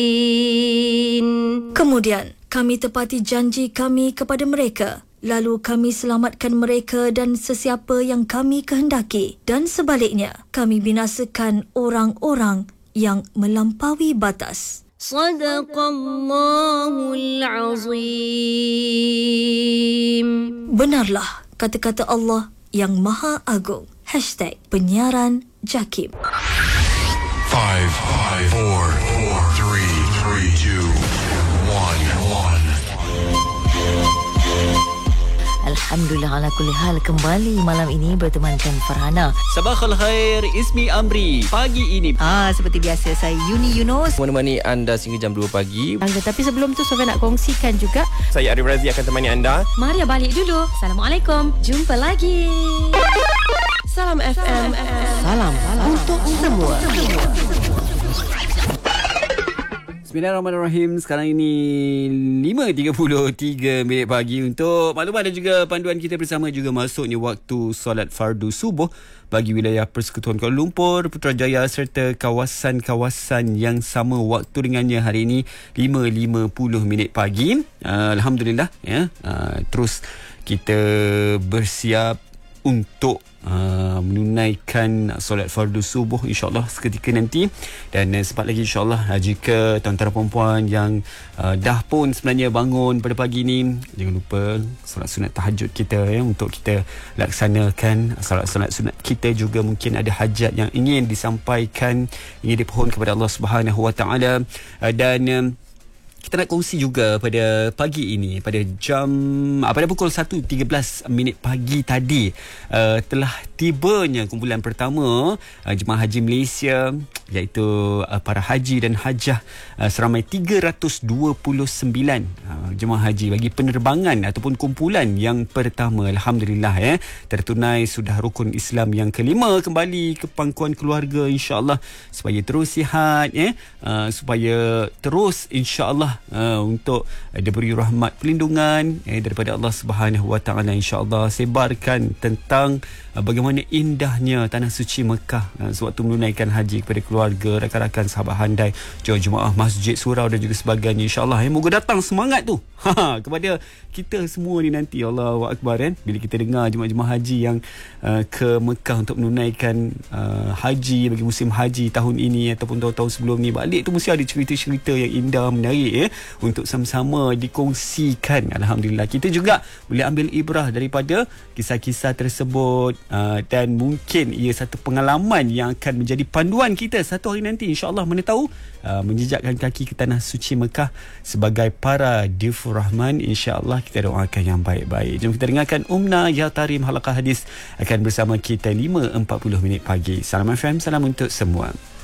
Kemudian, kami tepati janji kami kepada mereka. Lalu kami selamatkan mereka dan sesiapa yang kami kehendaki. Dan sebaliknya, kami binasakan orang-orang yang melampaui batas. Sadaqallahul Azim. Benarlah kata-kata Allah yang Maha Agung. #penyiaran Jakim. 5, 4, 3, 2, 1. Alhamdulillah ala kulli hal, kembali malam ini bertemankan Farhana. Sabakhul khair, Ismi Amri. Pagi ini Seperti biasa, saya Yuni Yunus menemani anda sehingga jam 2 pagi. Tapi sebelum tu Sofia nak kongsikan juga. Saya Arif Razi akan temani anda. Maria balik dulu. Assalamualaikum. Jumpa lagi. Salam FM. Salam untuk semua. Bismillahirrahmanirrahim. Sekarang ini 5.33 minit pagi. Untuk maklumat dan juga panduan kita bersama, juga masuknya waktu solat fardu subuh bagi wilayah Persekutuan Kuala Lumpur, Putrajaya serta kawasan-kawasan yang sama waktu dengannya hari ini 5.50 minit pagi. Alhamdulillah ya. Terus kita bersiap untuk menunaikan solat fardu subuh insyaAllah seketika nanti. Dan sempat lagi insyaAllah, jika tuan-tuan perempuan yang dah pun sebenarnya bangun pada pagi ni, jangan lupa solat sunat tahajud kita ya, untuk kita laksanakan solat-solat sunat kita. Juga mungkin ada hajat yang ingin disampaikan, ingin dipohon kepada Allah Subhanahu Wa Taala. Dan kita nak kongsi juga pada pagi ini, pada pukul 1.13 minit pagi tadi, telah tibanya kumpulan pertama jemaah haji Malaysia, iaitu para haji dan hajah seramai 329 jemaah haji bagi penerbangan ataupun kumpulan yang pertama. Alhamdulillah ya, tertunai sudah rukun Islam yang kelima kembali ke pangkuan keluarga insya-Allah, supaya terus sihat ya, supaya terus insya-Allah untuk diberi rahmat perlindungan daripada Allah Subhanahu Wa Taala insya-Allah. Sebarkan tentang bagaimana indahnya tanah suci Mekah sewaktu menunaikan haji kepada keluarga, rakan-rakan, sahabat handai, jemaah masjid, surau dan juga sebagainya insya-Allah. Moga datang semangat tu kepada kita semua ni nanti. Allahu Akbar kan, bila kita dengar jemaah-jemaah haji yang ke Mekah untuk menunaikan haji bagi musim haji tahun ini ataupun tahun-tahun sebelum ni, balik tu mesti ada cerita-cerita yang indah, menarik ya, untuk sama-sama dikongsikan. Alhamdulillah, kita juga boleh ambil ibrah daripada kisah-kisah tersebut, dan mungkin ia satu pengalaman yang akan menjadi panduan kita satu hari nanti insya-Allah, mana tahu menjejakkan kaki ke tanah suci Mekah sebagai para difur rahman. InsyaAllah kita doakan yang baik-baik. Jom kita dengarkan Umna Ya Tarim Halaqah Hadis akan bersama kita 5.40 minit pagi. Salam FM, salam untuk semua.